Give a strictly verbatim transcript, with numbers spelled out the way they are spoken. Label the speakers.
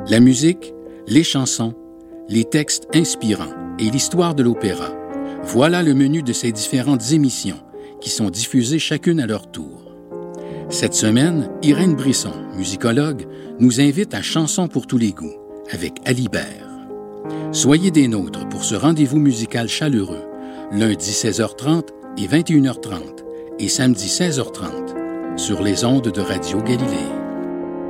Speaker 1: La musique, les chansons, les textes inspirants et l'histoire de l'opéra. Voilà le menu de ces différentes émissions qui sont diffusées chacune à leur tour. Cette semaine, Irène Brisson, musicologue, nous invite à Chansons pour tous les goûts avec Alibert. Soyez des nôtres pour ce rendez-vous musical chaleureux, lundi seize heures trente et vingt et une heures trente et samedi seize heures trente sur les ondes de Radio Galilée.